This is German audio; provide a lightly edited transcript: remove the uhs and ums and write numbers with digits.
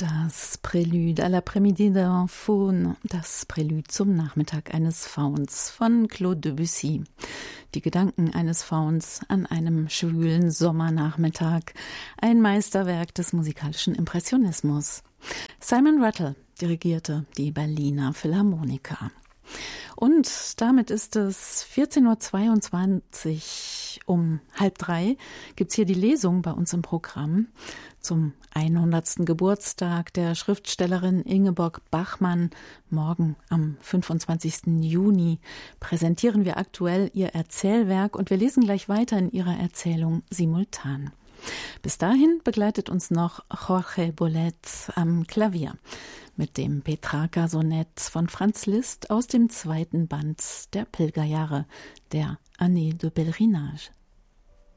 Das Prélude à l'après-midi d'un faune, das Prälude zum Nachmittag eines Fauns von Claude Debussy. Die Gedanken eines Fauns an einem schwülen Sommernachmittag, ein Meisterwerk des musikalischen Impressionismus. Simon Rattle dirigierte die Berliner Philharmoniker. Und damit ist es 14.22 Uhr. Um 2:30 gibt's hier die Lesung bei uns im Programm zum 100. Geburtstag der Schriftstellerin Ingeborg Bachmann. Morgen am 25. Juni präsentieren wir aktuell ihr Erzählwerk und wir lesen gleich weiter in ihrer Erzählung simultan. Bis dahin begleitet uns noch Jorge Bolet am Klavier mit dem Petrarca-Sonett von Franz Liszt aus dem 2. Band der Pilgerjahre, der Année de Pèlerinage.